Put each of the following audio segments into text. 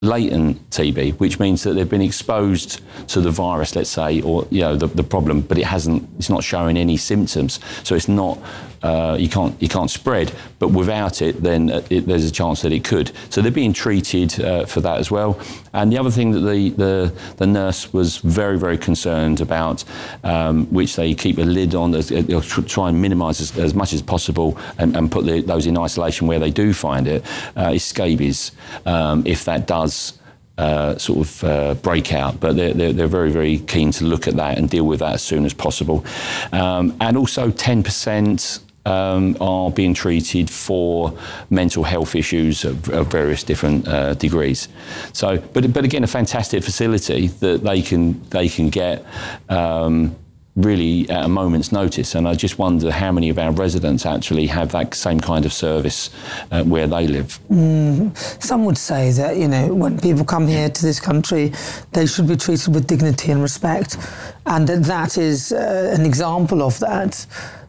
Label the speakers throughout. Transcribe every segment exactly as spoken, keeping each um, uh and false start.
Speaker 1: latent T B, which means that they've been exposed to the virus, let's say, or you know the, the problem, but it hasn't, it's not showing any symptoms, so it's not, uh, you can't you can't spread. But without it, then it, there's a chance that it could. So they're being treated uh, for that as well. And the other thing that the the, the nurse was very very concerned about, um, which they keep a lid on, they'll try and minimise as, as much as possible, and, and put the, those in isolation where they do find it, uh, is scabies. Um, if that does Uh, sort of uh, breakout, but they're, they're, they're very, very keen to look at that and deal with that as soon as possible. Um, and also ten percent um, are being treated for mental health issues of, of various different uh, degrees. So, but but again, a fantastic facility that they can they can get um, really at a moment's notice. And I just wonder how many of our residents actually have that same kind of service uh, where they live.
Speaker 2: Mm. Some would say that, you know, when people come here to this country, they should be treated with dignity and respect, and that that is uh, an example of that.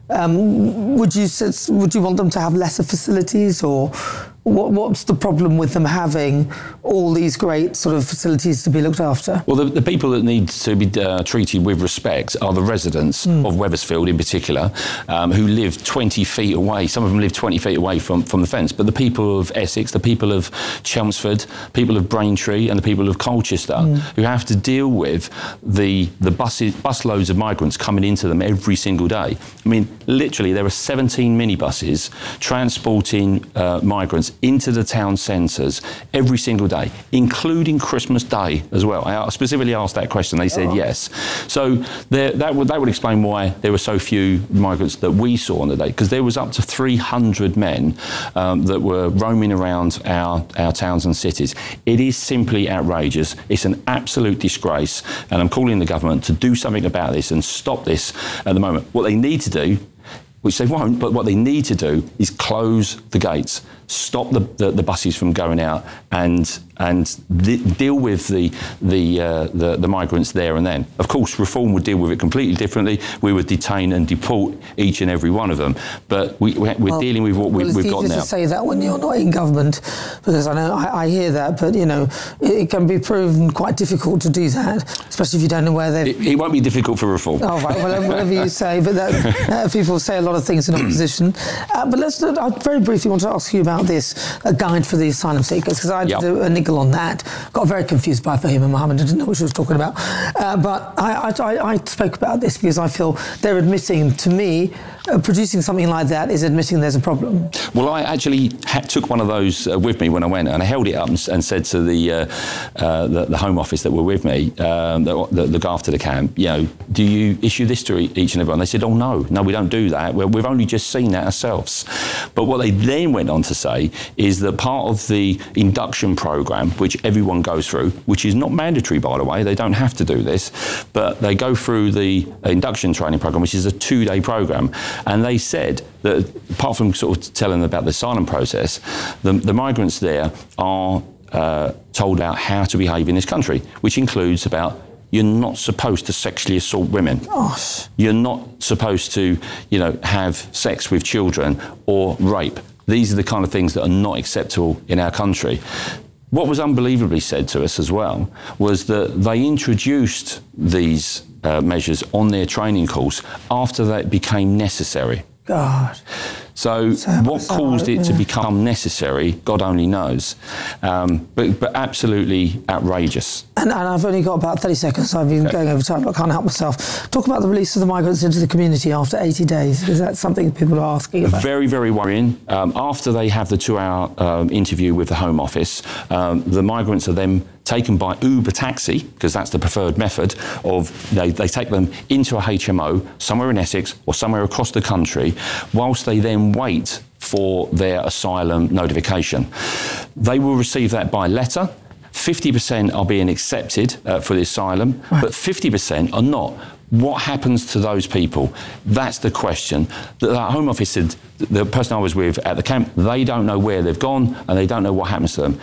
Speaker 2: Um, would you would you want them to have lesser facilities, or what, what's the problem with them having all these great sort of facilities to be looked after?
Speaker 1: Well, the, the people that need to be uh, treated with respect are the residents mm. of Wethersfield in particular, um, who live twenty feet away. Some of them live twenty feet away from, from the fence. But the people of Essex, the people of Chelmsford, people of Braintree and the people of Colchester, mm. who have to deal with the, the buses, bus loads of migrants coming into them every single day. I mean, literally, there are seventeen minibuses transporting uh, migrants into the town centres every single day, including Christmas Day as well. I specifically asked that question. They said oh. yes. So there, that would that would explain why there were so few migrants that we saw on the day, because there was up to three hundred men um, that were roaming around our, our towns and cities. It is simply outrageous. It's an absolute disgrace, and I'm calling the government to do something about this and stop this at the moment. What they need to do, which they won't, but what they need to do is close the gates, stop the, the, the buses from going out, and and de- deal with the the, uh, the the migrants there and then. Of course, reform would deal with it completely differently. We would detain and deport each and every one of them. But we, we're well, dealing with what we,
Speaker 2: well,
Speaker 1: we've got now.
Speaker 2: It's easy to say that when you're not in government, because I know I, I hear that, but you know it, it can be proven quite difficult to do that, especially if you don't know where they're.
Speaker 1: It, it won't be difficult for reform.
Speaker 2: Oh right, well, whatever you say. But that, uh, people say a lot of things in opposition. Uh, but let's. I very briefly want to ask you about this a guide for the asylum seekers, because I did yep. a, a niggle on that. Got very confused by Fahima Mohammed. I didn't know what she was talking about. Uh, but I, I, I spoke about this because I feel they're admitting, to me, uh, producing something like that is admitting there's a problem.
Speaker 1: Well, I actually ha- took one of those uh, with me when I went, and I held it up and, and said to the, uh, uh, the the Home Office that were with me, um, that, that look after the camp, you know, do you issue this to each and everyone? They said, oh no, no, we don't do that. We're, we've only just seen that ourselves. But what they then went on to say is that part of the induction programme, which everyone goes through, which is not mandatory, by the way, they don't have to do this, but they go through the induction training programme, which is a two-day programme. And they said that, apart from sort of telling them about the asylum process, the, the migrants there are uh, told about how to behave in this country, which includes about you're not supposed to sexually assault women.
Speaker 2: Gosh.
Speaker 1: You're not supposed to, you know, have sex with children or rape. These are the kind of things that are not acceptable in our country. What was unbelievably said to us as well was that they introduced these uh, measures on their training course after that became necessary.
Speaker 2: God.
Speaker 1: So, so what caused it yeah. to become necessary, God only knows. Um, but, but absolutely outrageous.
Speaker 2: And, and I've only got about thirty seconds. I've been okay. going over time, but I can't help myself. Talk about the release of the migrants into the community after eighty days, because that's something people are asking about.
Speaker 1: Very, very worrying. Um, after they have the two-hour um, interview with the Home Office, um, the migrants are then taken by Uber taxi, because that's the preferred method of, they, they take them into a H M O somewhere in Essex or somewhere across the country, whilst they then wait for their asylum notification. They will receive that by letter. fifty percent are being accepted uh, for the asylum, right. but fifty percent are not. What happens to those people? That's the question. The, the Home Office said, the person I was with at the camp, they don't know where they've gone and they don't know what happens to them.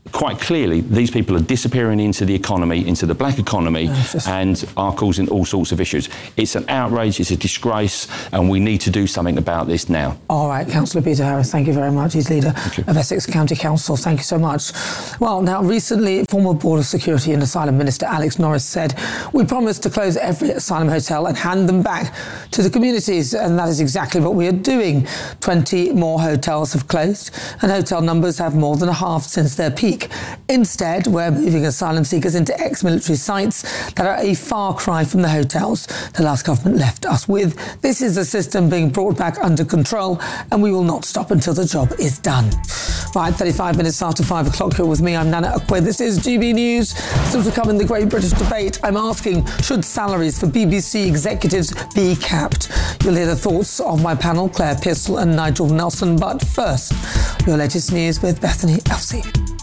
Speaker 1: quite clearly, these people are disappearing into the economy, into the black economy, just... and are causing all sorts of issues. It's an outrage, it's a disgrace, and we need to do something about this now.
Speaker 2: All right, Councillor Peter Harris, thank you very much. He's leader of Essex County Council. Thank you so much. Well, now, recently, former Border Security and Asylum Minister Alex Norris said, we promised to close every asylum hotel and hand them back to the communities, and that is exactly what we are doing. twenty more hotels have closed, and hotel numbers have more than halved since their peak. Instead, we're moving asylum seekers into ex-military sites that are a far cry from the hotels the last government left us with. This is a system being brought back under control, and we will not stop until the job is done. Right, thirty-five minutes after five o'clock, here with me, I'm Nana Akwe. This is G B News. Still to come in the Great British Debate, I'm asking, should salaries for B B C executives be capped? You'll hear the thoughts of my panel, Claire Pistol and Nigel Nelson. But first, your latest news with Bethany Elsie.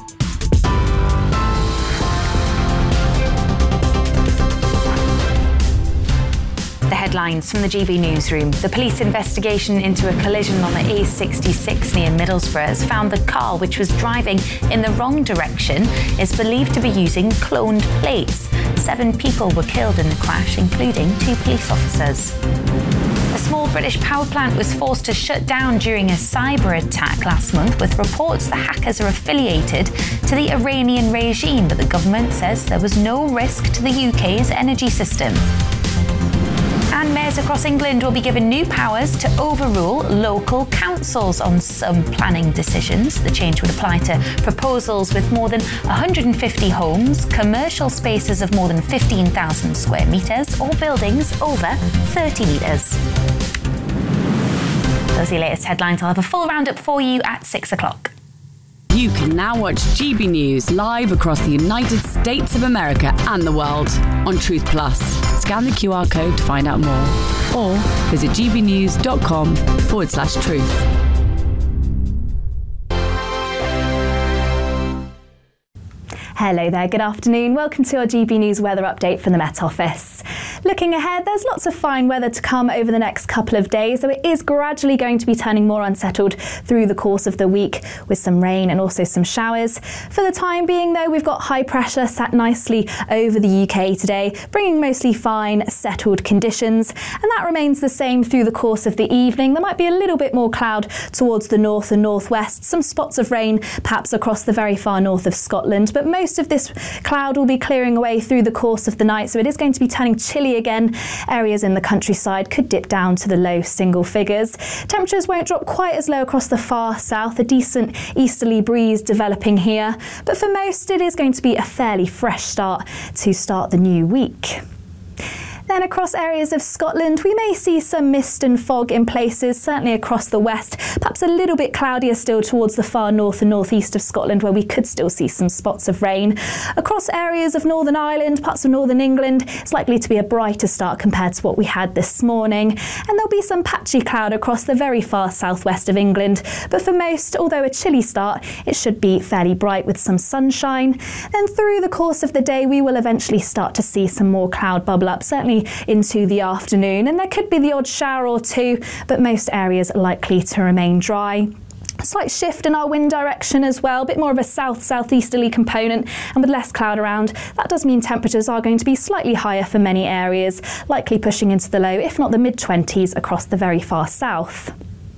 Speaker 3: The headlines from the G B Newsroom. The police investigation into a collision on the A sixty-six near Middlesbrough has found the car, which was driving in the wrong direction, is believed to be using cloned plates. Seven people were killed in the crash, including two police officers. A small British power plant was forced to shut down during a cyber attack last month, with reports the hackers are affiliated to the Iranian regime, but the government says there was no risk to the U K's energy system. And mayors across England will be given new powers to overrule local councils on some planning decisions. The change would apply to proposals with more than one hundred fifty homes, commercial spaces of more than fifteen thousand square metres, or buildings over thirty metres. Those are your latest headlines. I'll have a full roundup for you at six o'clock.
Speaker 4: You can now watch G B News live across the United States of America and the world on Truth Plus. Scan the Q R code to find out more, or visit gbnews.com forward slash truth.
Speaker 5: Hello there, good afternoon. Welcome to our G B News weather update from the Met Office. Looking ahead, there's lots of fine weather to come over the next couple of days, though it is gradually going to be turning more unsettled through the course of the week, with some rain and also some showers. For the time being, though, we've got high pressure sat nicely over the U K today, bringing mostly fine, settled conditions, and that remains the same through the course of the evening. There might be a little bit more cloud towards the north and northwest, some spots of rain perhaps across the very far north of Scotland, but most of this cloud will be clearing away through the course of the night, so it is going to be turning chilly again. Areas in the countryside could dip down to the low single figures. Temperatures won't drop quite as low across the far south, a decent easterly breeze developing here, but for most it is going to be a fairly fresh start to start the new week. Then across areas of Scotland, we may see some mist and fog in places, certainly across the west, perhaps a little bit cloudier still towards the far north and northeast of Scotland, where we could still see some spots of rain. Across areas of Northern Ireland, parts of northern England, it's likely to be a brighter start compared to what we had this morning. And there'll be some patchy cloud across the very far southwest of England. But for most, although a chilly start, it should be fairly bright with some sunshine. Then through the course of the day, we will eventually start to see some more cloud bubble up, certainly into the afternoon, and there could be the odd shower or two, but most areas are likely to remain dry. A slight shift in our wind direction as well, a bit more of a south-southeasterly component, and with less cloud around, that does mean temperatures are going to be slightly higher for many areas, likely pushing into the low, if not the mid-twenties across the very far south.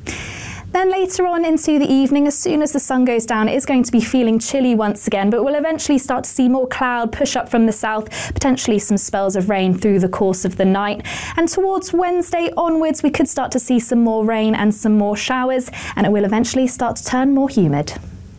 Speaker 5: Then later on into the evening, as soon as the sun goes down, it is going to be feeling chilly once again, but we'll eventually start to see more cloud push up from the south, potentially some spells of rain through the course of the night. And towards Wednesday onwards, we could start to see some more rain and some more showers, and it will eventually start to turn more humid.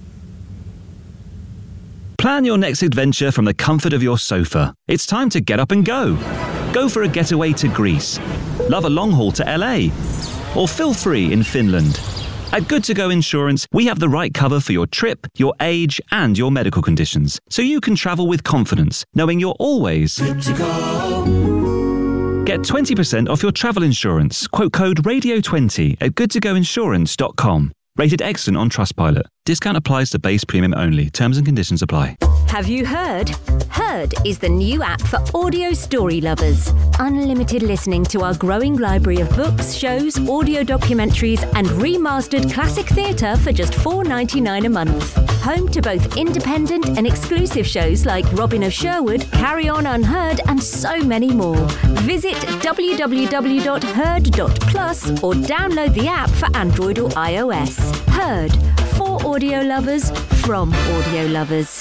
Speaker 6: Plan your next adventure from the comfort of your sofa. It's time to get up and go. Go for a getaway to Greece. Love a long haul to L A. Or feel free in Finland. At Good To Go Insurance, we have the right cover for your trip, your age, and your medical conditions, so you can travel with confidence, knowing you're always good to go. Get twenty percent off your travel insurance. Quote code radio twenty at good to go insurance dot com. Rated excellent on Trustpilot. Discount applies to base premium only. Terms and conditions apply.
Speaker 7: Have you heard? Heard is the new app for audio story lovers. Unlimited listening to our growing library of books, shows, audio documentaries and remastered classic theatre for just four dollars ninety-nine a month. Home to both independent and exclusive shows like Robin of Sherwood, Carry On Unheard and so many more. Visit w w w dot heard dot plus or download the app for Android or iOS. Heard, for audio lovers, from audio lovers.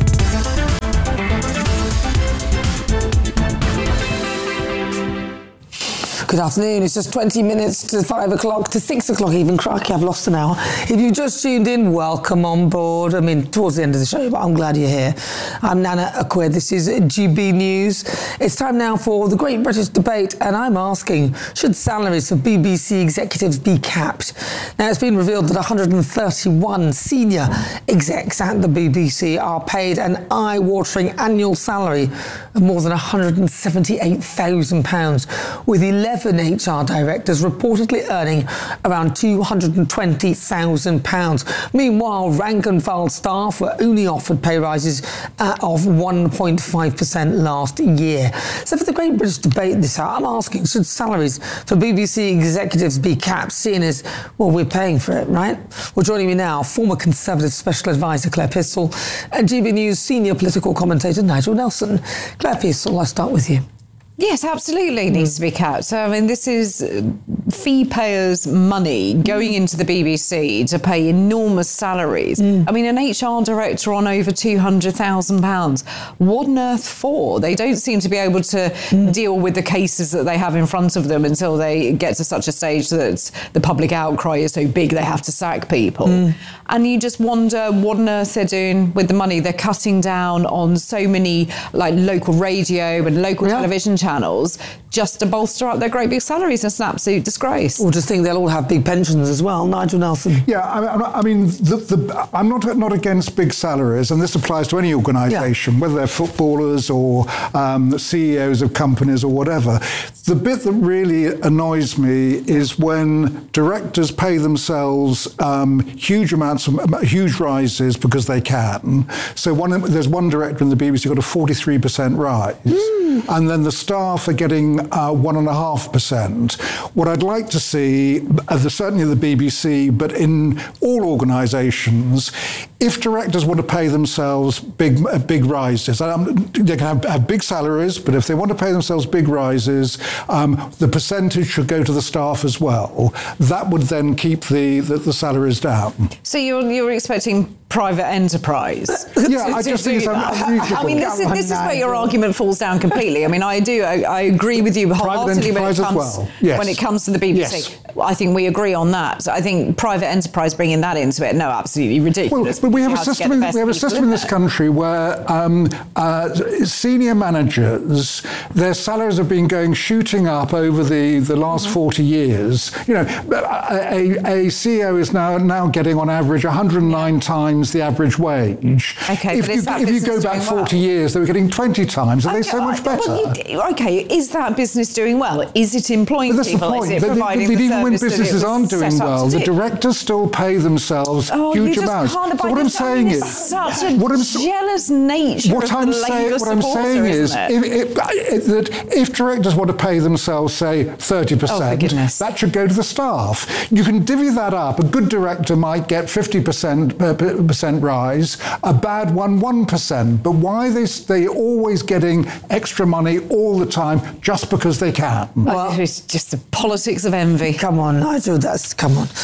Speaker 2: Good afternoon. It's just twenty minutes to five o'clock, to six o'clock even. Crikey, I've lost an hour. If you've just tuned in, welcome on board. I mean, towards the end of the show, but I'm glad you're here. I'm Nana Akwe. This is G B News. It's time now for the Great British Debate, and I'm asking, should salaries for B B C executives be capped? Now, it's been revealed that one hundred thirty-one senior execs at the B B C are paid an eye-watering annual salary of more than one hundred seventy-eight thousand pounds, with eleven H R directors reportedly earning around two hundred twenty thousand pounds. Meanwhile, rank and file staff were only offered pay rises uh, of one point five percent last year. So for the Great British Debate this hour, I'm asking, should salaries for B B C executives be capped, seeing as, well, we're paying for it, right? Well, joining me now, former Conservative Special Advisor Claire Pistol and G B News senior political commentator Nigel Nelson. Claire Pistol, I'll start with you.
Speaker 8: Yes, absolutely needs to be capped. So, I mean, this is fee payers' money going into the B B C to pay enormous salaries. Mm. I mean, an H R director on over two hundred thousand pounds. What on earth for? They don't seem to be able to mm. deal with the cases that they have in front of them until they get to such a stage that the public outcry is so big they have to sack people. Mm. And you just wonder what on earth they're doing with the money. They're cutting down on so many, like, local radio and local yeah. television channels just to bolster up their great big salaries. It's an absolute disgrace.
Speaker 2: Or just think they'll all have big pensions as well. Nigel Nelson.
Speaker 9: Yeah, I, I mean, the, the, I'm not not against big salaries, and this applies to any organisation, yeah. whether they're footballers or um, C E Os of companies or whatever. The bit that really annoys me is when directors pay themselves um, huge amounts of huge rises because they can. So one, there's one director in the B B C who got a forty-three percent rise, mm. and then the staff are getting uh, one and a half percent. What I'd like to see, uh, the, certainly the B B C, but in all organisations, if directors want to pay themselves big uh, big rises, um, they can have, have big salaries, but if they want to pay themselves big rises, um, the percentage should go to the staff as well. That would then keep the, the, the salaries down.
Speaker 8: So you're, you're expecting private enterprise?
Speaker 9: Yeah, I just think it's unreasonable.
Speaker 8: I mean, this is, this is where your argument falls down completely. I mean, I do, I, I agree with you wholeheartedly when it comes,
Speaker 9: well. yes.
Speaker 8: when it comes to the B B C. Yes. I think we agree on that. I think private enterprise bringing that into it, no, absolutely ridiculous.
Speaker 9: Well, but we have a system, in, we have a system in this country where um, uh, senior managers, their salaries have been going shooting up over the, the last mm-hmm. forty years. You know, a, a, a C E O is now now getting on average one hundred nine times the average wage.
Speaker 8: Okay,
Speaker 9: if
Speaker 8: but
Speaker 9: you, if you go back forty
Speaker 8: well?
Speaker 9: years, they were getting twenty times. Are okay, they so much better?
Speaker 8: Well, you, okay, is that business doing well? Is it employing
Speaker 9: but
Speaker 8: people?
Speaker 9: The point.
Speaker 8: Is it providing
Speaker 9: but, but,
Speaker 8: the
Speaker 9: even when
Speaker 8: service
Speaker 9: businesses aren't doing well, the
Speaker 8: do?
Speaker 9: directors still pay themselves
Speaker 8: oh,
Speaker 9: huge
Speaker 8: you just
Speaker 9: amounts.
Speaker 8: Can't
Speaker 9: So what I'm saying is,
Speaker 8: such a
Speaker 9: what I'm,
Speaker 8: jealous nature
Speaker 9: what
Speaker 8: of
Speaker 9: I'm
Speaker 8: the
Speaker 9: saying,
Speaker 8: Labour
Speaker 9: what I'm saying is, if, if, if, that if directors want to pay themselves, say, thirty percent,
Speaker 8: oh,
Speaker 9: that should go to the staff. You can divvy that up. A good director might get fifty percent uh, percent rise, a bad one, one percent. But why are they, they always getting extra money all the time just because they can?
Speaker 8: Well, it's just the politics of envy.
Speaker 2: Come on, Nigel, that's, come on.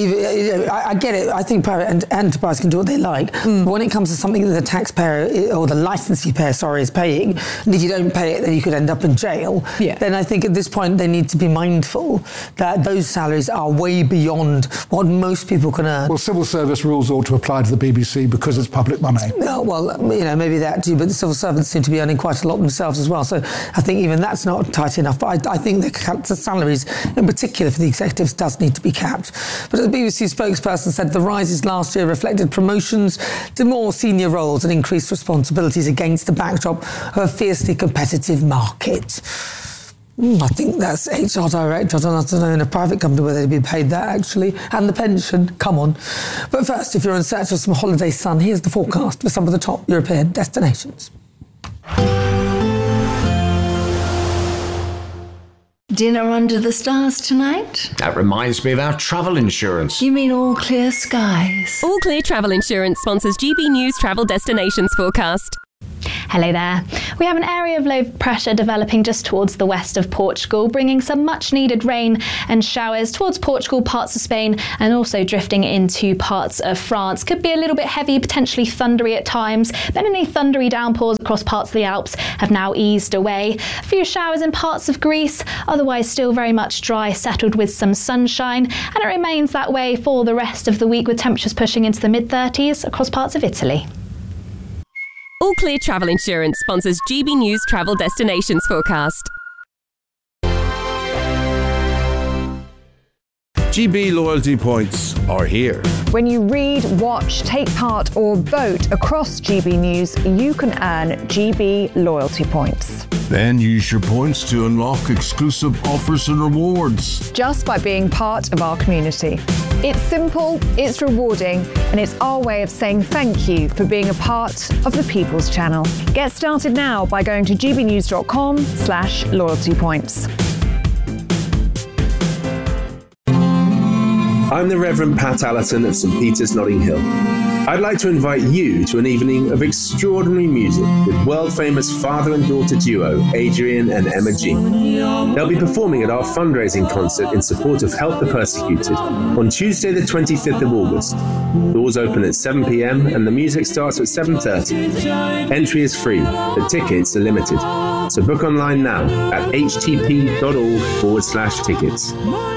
Speaker 2: I, I get it. I think private enterprise can do what they like. Mm. But when it comes to something that the taxpayer, or the licensee payer, sorry, is paying, and if you don't pay it, then you could end up in jail,
Speaker 8: yeah.
Speaker 2: then I think at this point they need to be mindful that those salaries are way beyond what most people can earn.
Speaker 9: Well, civil service rules ought to apply to the B B C because it's public money.
Speaker 2: No, well, you know, maybe that too, but the civil servants seem to be earning quite a lot themselves as well. So I think even that's not tight enough. But I, I think the, the salaries, in particular for the executives, does need to be capped. But the B B C spokesperson said the rises last year reflected promotions to more senior roles and increased responsibilities against the backdrop of a fiercely competitive market. Mm, I think that's H R director. I don't, I don't know in a private company where they'd be paid that, actually. And the pension, come on. But first, if you're in search of some holiday sun, here's the forecast for some of the top European destinations.
Speaker 10: Dinner under the stars tonight?
Speaker 11: That reminds me of our travel insurance.
Speaker 10: You mean All Clear Skies?
Speaker 12: All Clear Travel Insurance sponsors G B News Travel Destinations Forecast.
Speaker 5: Hello there. We have an area of low pressure developing just towards the west of Portugal, bringing some much needed rain and showers towards Portugal, parts of Spain, and also drifting into parts of France. Could be a little bit heavy, potentially thundery at times, but any thundery downpours across parts of the Alps have now eased away. A few showers in parts of Greece, otherwise still very much dry, settled with some sunshine, and it remains that way for the rest of the week, with temperatures pushing into the mid thirties across parts of Italy.
Speaker 12: All Clear Travel Insurance sponsors G B News Travel Destinations Forecast.
Speaker 13: G B loyalty points are here.
Speaker 14: When you read, watch, take part or vote across G B News, you can earn G B loyalty points.
Speaker 13: Then use your points to unlock exclusive offers and rewards.
Speaker 14: Just by being part of our community. It's simple, it's rewarding, and it's our way of saying thank you for being a part of the People's Channel. Get started now by going to gbnews.com slash loyalty points.
Speaker 15: I'm the Reverend Pat Allerton of St Peter's, Notting Hill. I'd like to invite you to an evening of extraordinary music with world-famous father and daughter duo, Adrian and Emma G. They'll be performing at our fundraising concert in support of Help the Persecuted on Tuesday the twenty-fifth of August. Doors open at seven p m and the music starts at seven thirty. Entry is free, but tickets are limited. So book online now at htp.org forward slash tickets.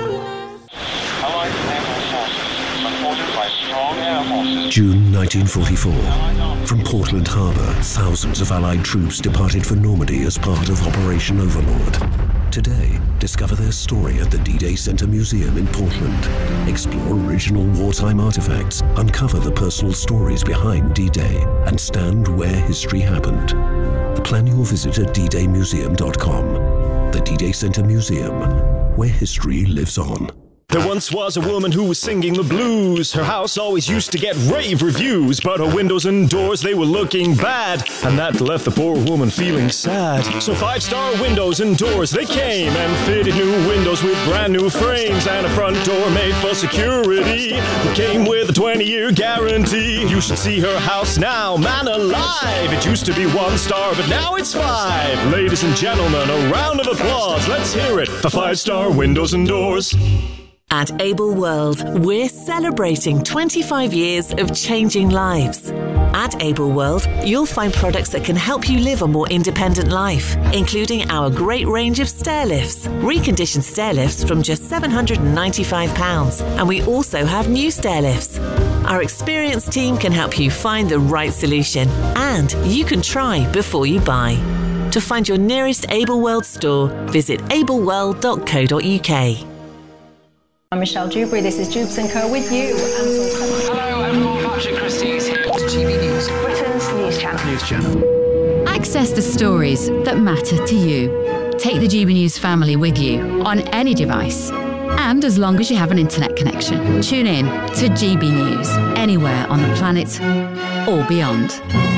Speaker 16: June nineteen forty-four. From Portland Harbour, thousands of Allied troops departed for Normandy as part of Operation Overlord. Today, discover their story at the D-Day Center Museum in Portland. Explore original wartime artifacts, uncover the personal stories behind D-Day, and stand where history happened. Plan your visit at d day museum dot com. The D-Day Center Museum, where history lives on.
Speaker 17: There once was a woman who was singing the blues. Her house always used to get rave reviews, but her windows and doors, they were looking bad, and that left the poor woman feeling sad. So five-star windows and doors, they came and fitted new windows with brand new frames, and a front door made for security that came with a twenty-year guarantee. You should see her house now, man alive. It used to be one star, but now it's five. Ladies and gentlemen, a round of applause. Let's hear it for five-star windows and doors.
Speaker 18: At Able World, we're celebrating twenty-five years of changing lives. At Able World, you'll find products that can help you live a more independent life, including our great range of stair lifts, reconditioned stair lifts from just seven hundred ninety-five pounds, and we also have new stair lifts. Our experienced team can help you find the right solution, and you can try before you buy. To find your nearest Able World store, visit able world dot co dot u k.
Speaker 19: I'm Michelle Dewberry, this is Jubes and Co with you.
Speaker 20: Hello, I'm Paul Patrick Christie's here to G B News,
Speaker 19: Britain's news channel.
Speaker 20: News channel.
Speaker 4: Access the stories that matter to you. Take the G B News family with you on any device. And as long as you have an internet connection, tune in to G B News anywhere on the planet or beyond.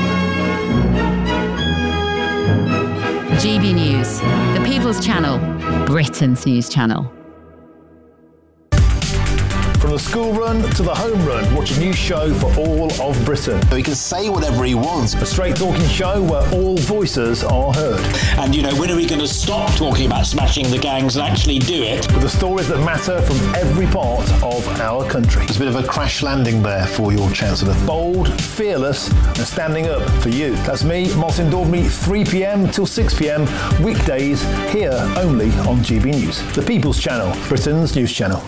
Speaker 4: G B News, the People's Channel, Britain's news channel.
Speaker 21: From the school run to the home run, watch a new show for all of Britain.
Speaker 22: He can say whatever he wants.
Speaker 21: A straight talking show where all voices are heard.
Speaker 23: And, you know, when are we going to stop talking about smashing the gangs and actually do it?
Speaker 21: With the stories that matter from every part of our country.
Speaker 22: There's a bit of a crash landing there for your Chancellor.
Speaker 21: Bold, fearless and standing up for you. That's me, Martin Daubney, three p m till six p m weekdays here only on G B News. The People's Channel, Britain's news channel.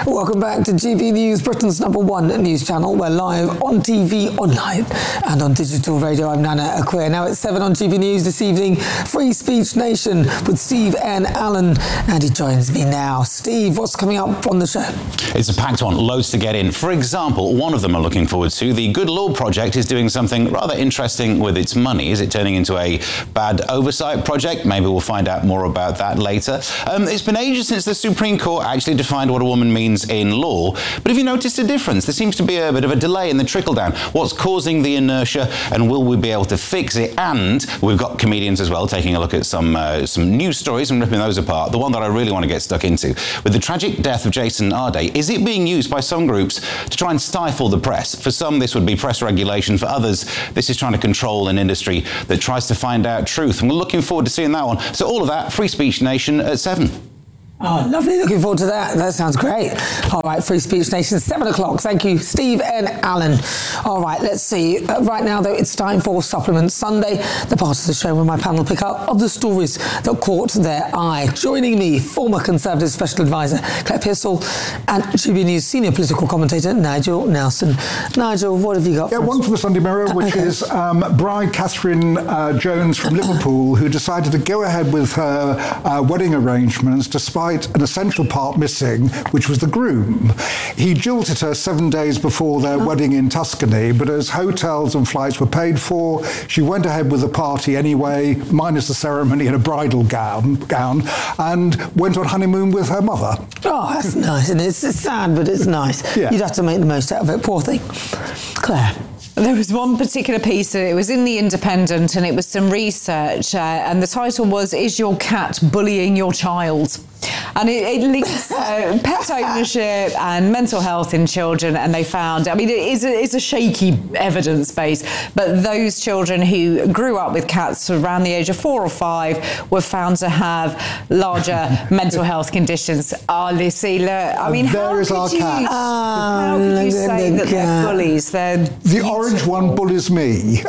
Speaker 2: Welcome back to G B News, Britain's number one news channel. We're live on T V, online and on digital radio. I'm Nana Acquia. Now it's seven on G B News this evening. Free Speech Nation with Steve N. Allen. And he joins me now. Steve, what's coming up on the show?
Speaker 1: It's a packed one, loads to get in. For example, one of them I'm looking forward to. The Good Law Project is doing something rather interesting with its money. Is it turning into a bad oversight project? Maybe we'll find out more about that later. Um, it's been ages since the Supreme Court actually defined what a woman means in law. But have you noticed a difference? There seems to be a bit of a delay in the trickle down. What's causing the inertia, and will we be able to fix it? And we've got comedians as well taking a look at some uh, some news stories and ripping those apart. The one that I really want to get stuck into, with the tragic death of Jason Arde, is it being used by some groups to try and stifle the press? For some, this would be press regulation. For others, this is trying to control an industry that tries to find out truth. And we're looking forward to seeing that one. So all of that, Free Speech Nation at seven.
Speaker 2: Oh, lovely. Looking forward to that. That sounds great. All right, Free Speech Nation, seven o'clock. Thank you, Steve N. Allen. All right, let's see. Uh, right now, though, it's time for Supplement Sunday, the part of the show where my panel pick up other stories that caught their eye. Joining me, former Conservative Special Advisor Claire Pistol and G B News senior political commentator Nigel Nelson. Nigel, what have you got?
Speaker 9: Yeah,
Speaker 2: for
Speaker 9: one
Speaker 2: us?
Speaker 9: from the Sunday Mirror, which
Speaker 2: okay.
Speaker 9: is um, bride Catherine uh, Jones from Liverpool, who decided to go ahead with her uh, wedding arrangements despite an essential part missing, which was the groom. He jilted her seven days before their oh. wedding in Tuscany, but as hotels and flights were paid for, she went ahead with the party anyway, minus the ceremony in a bridal gown, gown and went on honeymoon with her mother.
Speaker 2: Oh, that's nice. And it's, it's sad, but it's nice.
Speaker 9: Yeah.
Speaker 2: You'd have to make the most out of it. Poor thing. Claire.
Speaker 8: There was one particular piece, it was in The Independent, and it was some research, uh, and the title was, "Is Your Cat Bullying Your Child?" And it, it links uh, pet ownership and mental health in children, and they found, I mean, it is a, it's a shaky evidence base, but those children who grew up with cats around the age of four or five were found to have larger mental health conditions. Ah, oh, Lucy, look, I mean,
Speaker 9: there
Speaker 8: how
Speaker 9: is
Speaker 8: could
Speaker 9: our
Speaker 8: you,
Speaker 9: cat.
Speaker 8: how could you say that they're bullies? They're
Speaker 9: the orange one bullies me.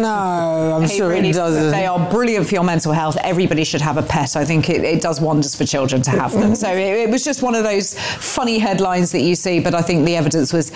Speaker 2: No, I'm
Speaker 8: it
Speaker 2: sure
Speaker 8: really,
Speaker 2: it doesn't.
Speaker 8: They are brilliant for your mental health. Everybody should have a pet. I think it, it does wonders for children to have them. So it, it was just one of those funny headlines that you see, but I think the evidence was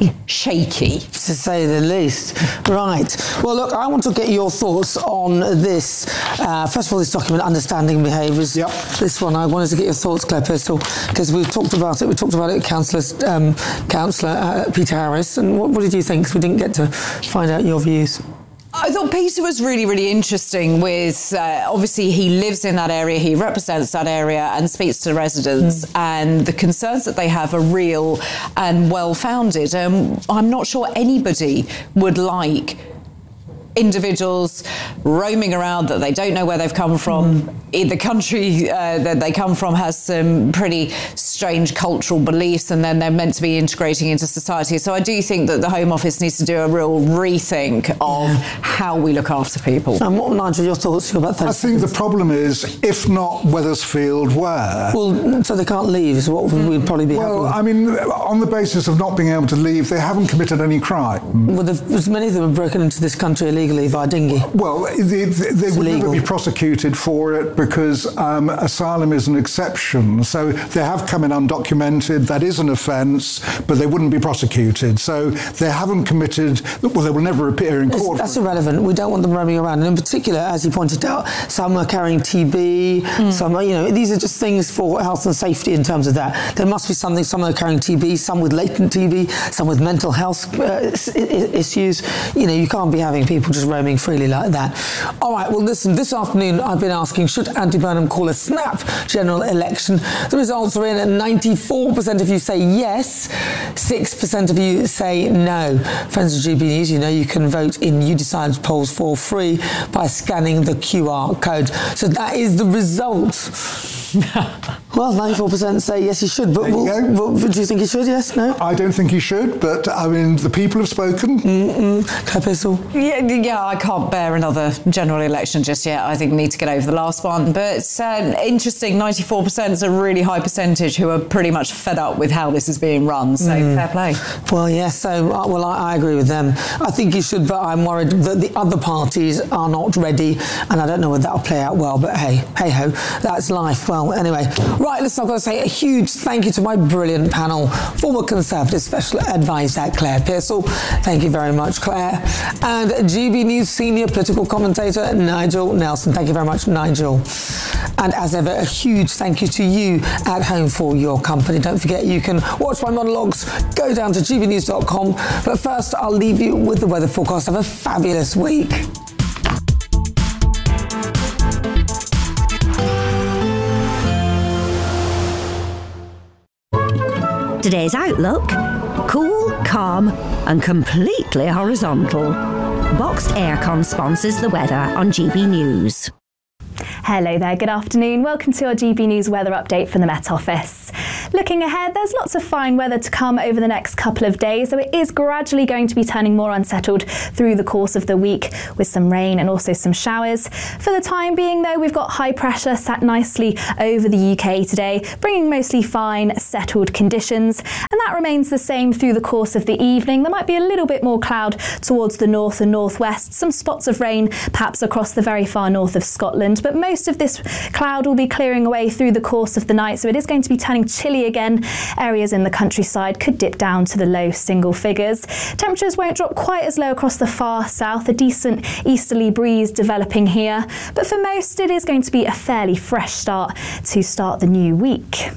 Speaker 8: shaky,
Speaker 2: to say the least. Right. Well, look, I want to get your thoughts on this. Uh, first of all, this document, Understanding Behaviours.
Speaker 9: Yep.
Speaker 2: This one, I wanted to get your thoughts, Claire Pistol, because we've talked about it. We talked about it with Councillor, um, Councillor uh, Peter Harris. And what, what did you think? Because we didn't get to find out your views.
Speaker 8: I thought Peter was really, really interesting with, uh, obviously he lives in that area, he represents that area and speaks to the residents, mm. and the concerns that they have are real and well-founded. Um, I'm not sure anybody would like individuals roaming around that they don't know where they've come from. Mm. The country uh, that they come from has some pretty strange cultural beliefs, and then they're meant to be integrating into society. So I do think that the Home Office needs to do a real rethink of yeah. how we look after people.
Speaker 2: And what, Nigel, your thoughts about that?
Speaker 9: I think the problem is, if not Wethersfield, where?
Speaker 2: Well, so they can't leave is what we'd probably be
Speaker 9: Well,
Speaker 2: happy with.
Speaker 9: I mean, on the basis of not being able to leave, they haven't committed any crime.
Speaker 2: Well, as many of them have broken into this country illegally via dinghy.
Speaker 9: Well, they, they, they would never be prosecuted for it because um, asylum is an exception. So they have come in undocumented. That is an offence, but they wouldn't be prosecuted. So they haven't committed. Well, they will never appear in court.
Speaker 2: That's irrelevant. We don't want them roaming around. And in particular, as you pointed out, some are carrying T B. Mm. Some are, you know, these are just things for health and safety in terms of that. There must be something. Some are carrying T B. Some with latent T B. Some with mental health uh, issues. You know, you can't be having people just roaming freely like that. All right, well, listen, this afternoon I've been asking, should Andy Burnham call a snap general election? The results are in at ninety-four percent of you say yes, six percent of you say no. Friends of G B News, you know you can vote in You Decide polls for free by scanning the Q R code. So that is the result. Well, ninety-four percent say yes, he should, but we'll, well, do you think he should, yes, no?
Speaker 9: I don't think he should, but, I mean, the people have spoken.
Speaker 2: Mm-mm. Capital.
Speaker 8: Yeah, yeah, I can't bear another general election just yet. I think we need to get over the last one. But um, interesting, ninety-four percent is a really high percentage who are pretty much fed up with how this is being run, so mm. fair play.
Speaker 2: Well, yes, so, uh, well, I, I agree with them. I think he should, but I'm worried that the other parties are not ready, and I don't know whether that'll play out well, but hey, hey-ho, that's life. Well, anyway, right. Right, listen, I've got to say a huge thank you to my brilliant panel. Former Conservative Special Advisor Claire Pearsall. Thank you very much, Claire. And G B News Senior Political Commentator Nigel Nelson. Thank you very much, Nigel. And as ever, a huge thank you to you at home for your company. Don't forget you can watch my monologues. Go down to g b news dot com. But first, I'll leave you with the weather forecast. Have a fabulous week.
Speaker 3: Today's outlook: cool, calm and completely horizontal. Boxed Aircon sponsors the weather on G B News.
Speaker 5: Hello there, good afternoon. Welcome to our G B News weather update from the Met Office. Looking ahead, there's lots of fine weather to come over the next couple of days, though it is gradually going to be turning more unsettled through the course of the week with some rain and also some showers. For the time being, though, we've got high pressure sat nicely over the U K today, bringing mostly fine, settled conditions. And that remains the same through the course of the evening. There might be a little bit more cloud towards the north and northwest, some spots of rain perhaps across the very far north of Scotland, but most of this cloud will be clearing away through the course of the night, so it is going to be turning chilly again. Areas in the countryside could dip down to the low single figures. Temperatures won't drop quite as low across the far south, a decent easterly breeze developing here, but for most it is going to be a fairly fresh start to start the new week.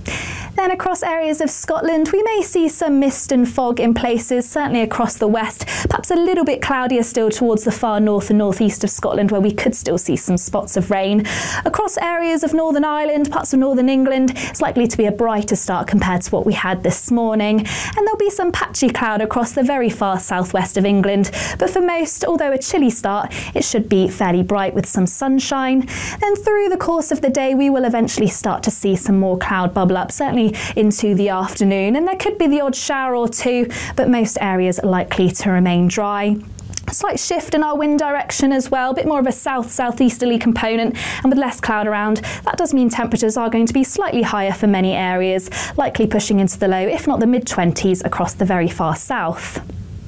Speaker 5: Then across areas of Scotland, we may see some mist and fog in places, certainly across the west, perhaps a little bit cloudier still towards the far north and northeast of Scotland, where we could still see some spots of rain. Across areas of Northern Ireland, parts of Northern England, it's likely to be a brighter start compared to what we had this morning. And there'll be some patchy cloud across the very far southwest of England. But for most, although a chilly start, it should be fairly bright with some sunshine. Then through the course of the day, we will eventually start to see some more cloud bubble up, certainly into the afternoon, and there could be the odd shower or two, but most areas are likely to remain dry. A slight shift in our wind direction as well, a bit more of a south-southeasterly component, and with less cloud around, that does mean temperatures are going to be slightly higher for many areas, likely pushing into the low, if not the mid-twenties across the very far south.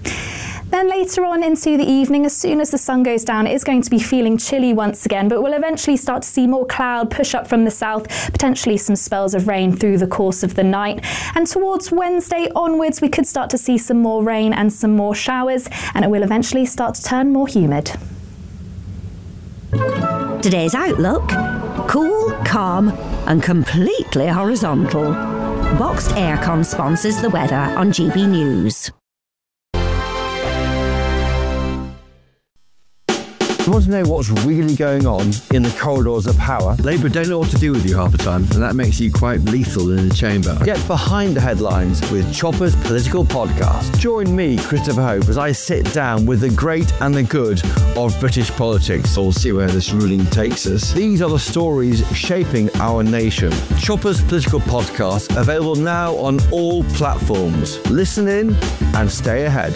Speaker 5: Then later on into the evening, as soon as the sun goes down, it is going to be feeling chilly once again, but we'll eventually start to see more cloud push up from the south, potentially some spells of rain through the course of the night. And towards Wednesday onwards, we could start to see some more rain and some more showers, and it will eventually start to turn more humid.
Speaker 3: Today's outlook: cool, calm and completely horizontal. Boxed Aircon sponsors the weather on G B News.
Speaker 6: You want to know what's really going on in the corridors of power? Labour don't know what to do with you half the time, and that makes you quite lethal in the chamber. Get behind the headlines with Chopper's Political Podcast. Join me, Christopher Hope, as I sit down with the great and the good of British politics. We'll see where this ruling takes us. These are the stories shaping our nation. Chopper's Political Podcast, available now on all platforms. Listen in and stay ahead.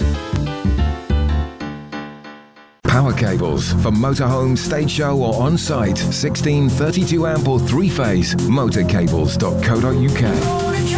Speaker 7: Power cables for motorhome, stage show or on-site. sixteen, thirty-two amp or three-phase. motorcables dot co dot uk.